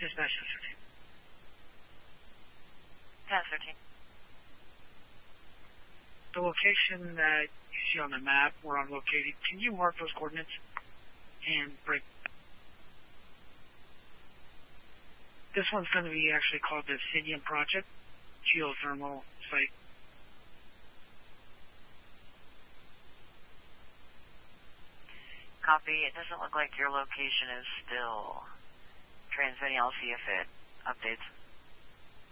Dispatch 1013. 1013. The location that you see on the map where I'm located, can you mark those coordinates and break? This one's going to be actually called the Obsidian Project Geothermal Site. Copy. It doesn't look like your location is still transmitting. I'll see if it updates.